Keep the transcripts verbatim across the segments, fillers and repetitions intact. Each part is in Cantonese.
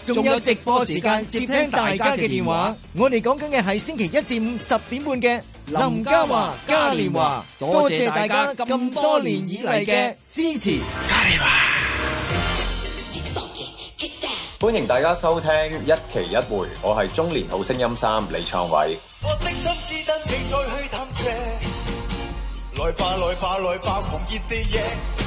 仲有直播時間接聽大家嘅電話。我哋講緊嘅係星期一至五十點半嘅林嘉華嘉年華，多謝大家咁多年以嚟嘅支持。嘉年華， 歡迎大家收聽一期一會，我係中年好聲音三李創偉。我的心只等你再去探射，來吧來吧來吧狂熱地野。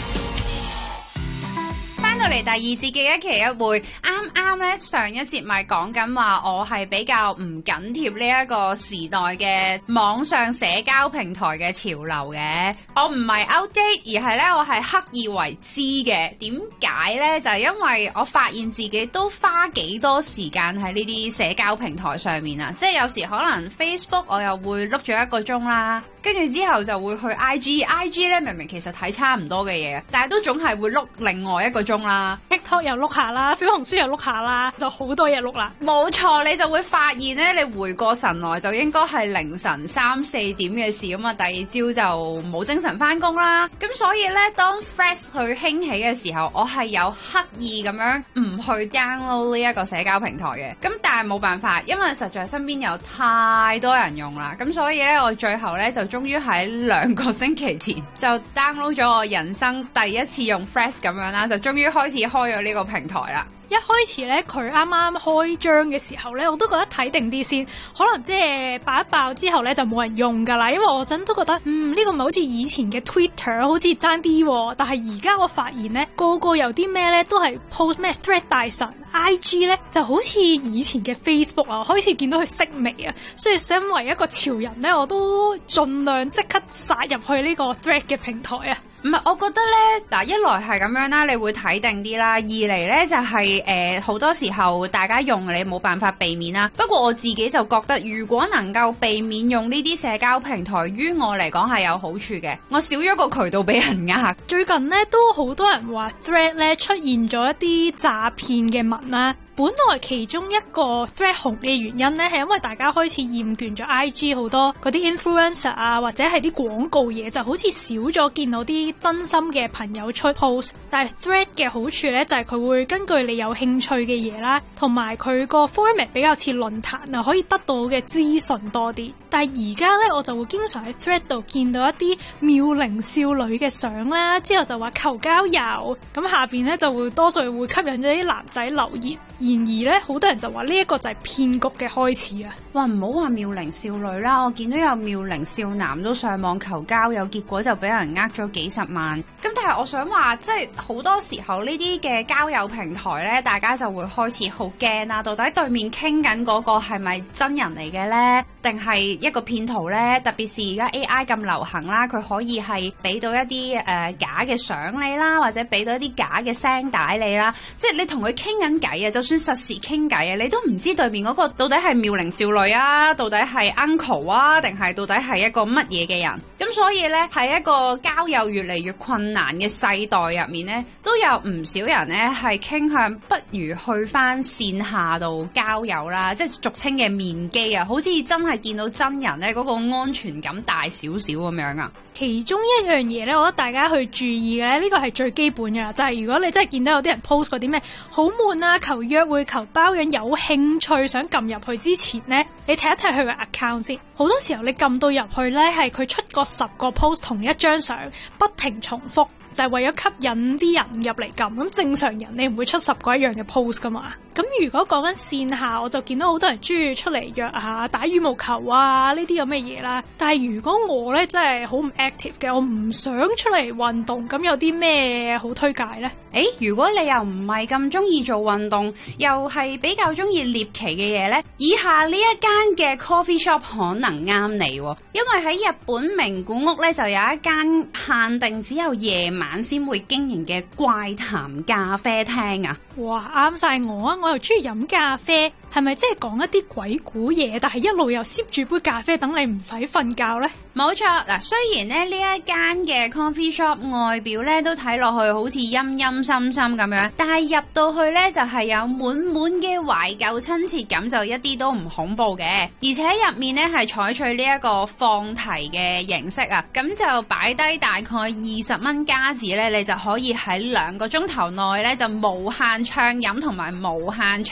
翻到嚟第二節嘅一期一會，啱啱咧上一節咪講緊話我係比較唔緊貼呢一個時代嘅網上社交平台嘅潮流嘅，我唔係 outdate， 而係咧我係刻意為之嘅。點解咧？就係因為我發現自己都花幾多時間喺呢啲社交平台上面啊，即係有時可能 Facebook 我又會碌咗一個鐘啦。跟住之後就會去 I G，I G 咧明明其實睇差唔多嘅嘢，但係都總係會碌另外一個鐘啦。 TikTok 又碌下啦，小紅書又碌下啦，就好多嘢碌啦。 冇錯，你就會發現咧，你回過神來就應該係凌晨三四點嘅事咁啊，第二朝就冇精神翻工啦。咁所以咧，當 Threads 去興起嘅時候，我係有刻意咁樣唔去 download 呢一個社交平台嘅。咁但係冇辦法，因為實在身邊有太多人用啦。咁所以咧，我最後咧就終於喺兩個星期前就 download 咗我人生第一次用 Threads 咁樣啦，就終於開始開咗呢個平台啦。 一開始咧，佢啱啱開張嘅時候咧，我都覺得睇定啲先，可能即係爆一爆之後咧就冇人用噶啦，因為我陣都覺得嗯呢、這個唔係好似以前嘅 Twitter 好似爭啲，但係而家我發現咧個個有啲咩咧都係 post 咩 Thread 大神 I G 咧就好似以前嘅 Facebook 啊，開始見到佢式微啊，所以身為一個潮人咧，我都盡量即刻殺入去呢個 Thread 嘅平台啊。 唔係，我覺得咧，嗱，一來係咁樣啦，你會睇定啲啦；二嚟咧就係誒好多時候大家用你冇辦法避免啦。不過我自己就覺得，如果能夠避免用呢啲社交平台，於我嚟講係有好處嘅。我少咗個渠道俾人呃。 最近咧都好多人話 Thread 咧出現咗一啲詐騙嘅文啦。本來其中一個 Thread 紅嘅原因咧，係因為大家開始厭倦咗 I G 好多嗰啲 influencer 啊，或者係啲廣告嘢，就好似少咗見到啲真心嘅朋友出 post。但係 Thread 嘅好處咧，就係佢會根據你有興趣嘅嘢啦，同埋佢個 format 比較似論壇啊，可以得到嘅資訊多啲。但係而家咧，我就會經常喺 Thread 度見到一啲妙齡少女嘅相啦，之後就話求交友，咁下邊咧就會多數會吸引咗啲男仔留言。然而咧，好多人就話呢一個就係騙局嘅開始啊！ 哇，唔好話妙齡少女啦，我見到有妙齡少男都上網求交友，結果就俾人呃咗幾十萬。咁但係我想話，即係好多時候呢啲嘅交友平台咧，大家就會開始好驚啦。到底對面傾緊嗰個係咪真人嚟嘅咧，定係一個騙徒咧？特別是而家 A I 咁流行啦，佢可以係俾到一啲誒、呃、假嘅相你啦，或者俾到一啲假嘅聲帶你啦。即係你同佢傾緊偈啊，就算實時傾偈啊，你都唔知對面嗰個到底係妙齡少女啊，到底係 uncle 啊，定係到底係一個乜嘢嘅人？咁所以咧，喺一個交友越嚟越困難嘅世代入面咧，都有唔少人咧係傾向不如去翻線下度交友啦，即係俗稱嘅面基啊，好似真係見到真人咧，嗰個安全感大少少咁樣啊。 其中一樣嘢咧，我覺得大家去注意嘅咧，呢個係最基本嘅啦，就係如果你真係見到有啲人 post 嗰啲咩好悶啊，求約會、求包養，有興趣想撳入去之前咧，你睇一睇佢嘅 account 先。好多時候你撳到入去咧，係佢出過十個 post 同一張相，不停重複，就係為咗吸引啲人入嚟撳。咁正常人你唔會出十個一樣嘅 post 噶嘛。咁如果講緊線下，我就見到好多人中意出嚟約下打羽毛球啊呢啲咁嘅嘢啦。但係如果我咧真係好唔 active 嘅，我唔想出嚟運動，咁有啲咩好推介呢？ 誒，如果你又唔係咁中意做運動，又係比較中意獵奇嘅嘢呢，以下呢一間嘅 coffee shop 可能啱你，因為喺日本名古屋咧就有一間限定只有夜晚先會經營嘅怪談咖啡廳啊！ 哇，啱晒我啊！我又中意飲咖啡，係咪即係講一啲鬼故嘢，但係一路又攝住杯咖啡等你唔使瞓覺呢？ 冇錯，嗱，雖然咧呢一間嘅 coffee shop 外表咧都睇落去好似陰陰森森咁樣，但係入到去咧就係有滿滿嘅懷舊親切感，就一啲都唔恐怖嘅，而且入面咧係採取呢一個放題嘅形式啊，咁就擺低大概二十蚊加紙咧，你就可以喺兩個鐘頭內咧就無限暢飲同埋無限暢